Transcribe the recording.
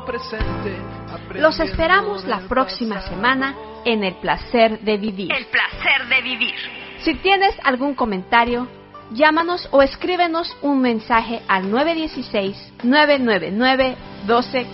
Los esperamos la próxima semana en El Placer de Vivir. El placer de vivir. Si tienes algún comentario, llámanos o escríbenos un mensaje al 916-999-12